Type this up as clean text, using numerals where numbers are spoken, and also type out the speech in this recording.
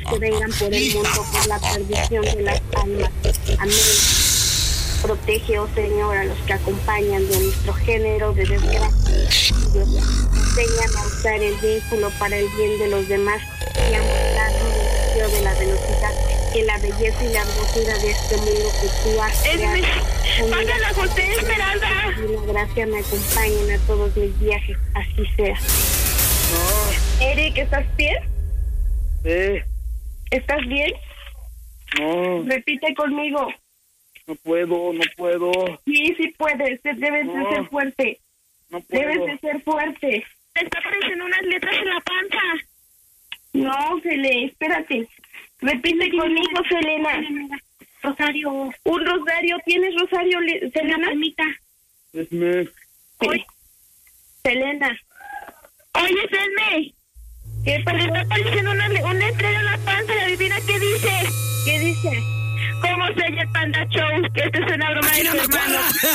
que vengan por el mundo por la perdición de las almas. Amén. Protege, oh Señor, a los que acompañan de nuestro género de desgracia. Enséñame a usar el vínculo para el bien de los demás y a mostrar el sentido de la velocidad y la belleza y la hermosura de este mundo que tú has creado. Págala, José Esmeralda. Y la gracia me acompañen a todos mis viajes, así sea. No. Eric, ¿estás bien? Sí. ¿Estás bien? No. Repite conmigo. No puedo. Sí, sí puedes. Debes de ser fuerte. No puedo. Debes de ser fuerte. Te está apareciendo unas letras en la panza. No, Selena, espérate. Repite conmigo, Selena. Rosario. Un rosario. ¿Tienes rosario, Selena? Palmita. Sí. Selena. Oye, Selme. ¿Qué Te pasó? está apareciendo una letra en la panza y adivina qué dice. ¿Qué dice? ¿Cómo se llama el Panda Show? Que esta es una broma de tu hermano.